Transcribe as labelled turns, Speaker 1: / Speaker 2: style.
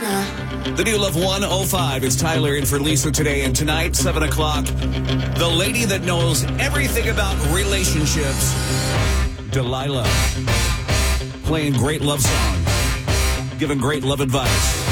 Speaker 1: The new Love 105 is Tyler in for Lisa today, and tonight, 7 o'clock, the lady that knows everything about relationships, Delilah, playing great love songs, giving great love advice.